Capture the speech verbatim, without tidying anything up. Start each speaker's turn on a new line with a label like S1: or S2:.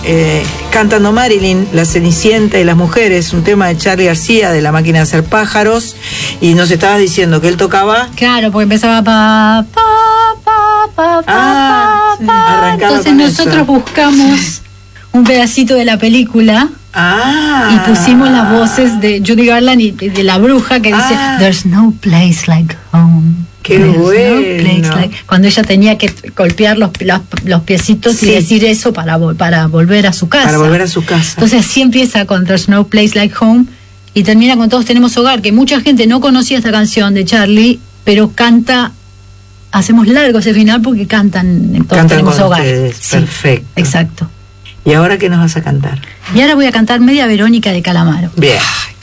S1: Eh, cantando Marilyn, La Cenicienta y las Mujeres, un tema de Charly García de La Máquina de Hacer Pájaros, y nos estabas diciendo que él tocaba.
S2: Claro, porque empezaba pa, pa, pa, pa,
S1: ah,
S2: pa, pa. Entonces nosotros eso. buscamos un pedacito de la película
S1: ah.
S2: y pusimos las voces de Judy Garland y de, de la bruja que dice ah. There's no place like home.
S1: Qué bueno.
S2: No like, cuando ella tenía que golpear los, los, los piecitos sí. y decir eso para, para volver a su casa.
S1: Para volver a su casa.
S2: Entonces así empieza con There's no place like home y termina con Todos tenemos hogar, que mucha gente no conocía esta canción de Charly, pero canta, hacemos largo ese final porque cantan Todos
S1: cantan
S2: tenemos
S1: con
S2: hogar.
S1: Ustedes.
S2: Sí,
S1: perfecto.
S2: Exacto.
S1: ¿Y ahora qué nos vas a cantar?
S2: Y ahora voy a cantar Media Verónica de Calamaro.
S1: Bien.